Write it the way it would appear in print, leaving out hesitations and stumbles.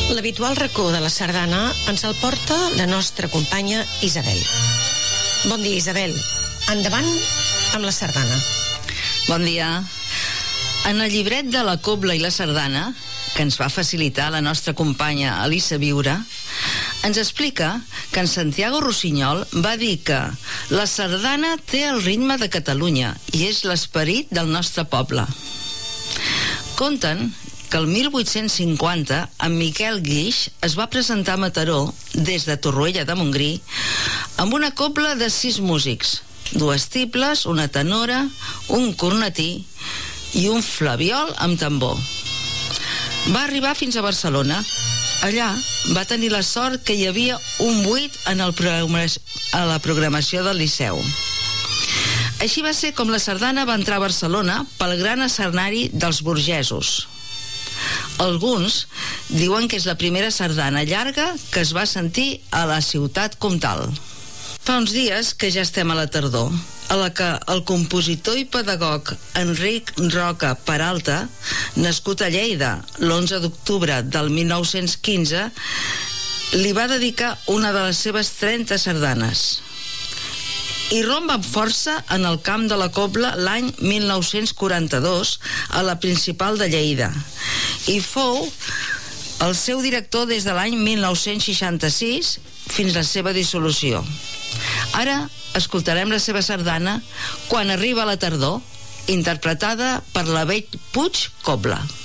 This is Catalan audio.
L'habitual racó de la sardana ens el porta la nostra companya Isabel. Bon dia, Isabel. Endavant amb la sardana. Bon dia. En el llibret de la cobla i la sardana, que ens va facilitar la nostra companya Elisa Viure, ens explica que en Santiago Rossinyol va dir que la sardana té el ritme de Catalunya i és l'esperit del nostre poble. Conten que el 1850 en Miquel Guix es va presentar a Mataró des de Torroella de Montgrí amb una cobla de 6 músics, 2 tibles, una tenora, un cornetí i un flabiol amb tambor. Va arribar fins a Barcelona. Allà va tenir la sort que hi havia un buit a la programació del Liceu. Així va ser com la sardana va entrar a Barcelona pel gran escenari dels burgesos. Alguns diuen que és la primera sardana llarga que es va sentir a la ciutat comtal. Fa uns dies que ja estem a la tardor, a la que el compositor i pedagog Enric Roca Peralta, nascut a Lleida l'11 d'octubre del 1915, li va dedicar una de les seves 30 sardanes. I romp amb força en el camp de la cobla l'any 1942 a la Principal de Lleida i fou el seu director des de l'any 1966 fins a la seva dissolució. Ara escoltarem la seva sardana Quan arriba la tardor, interpretada per la Bell Puig Cobla.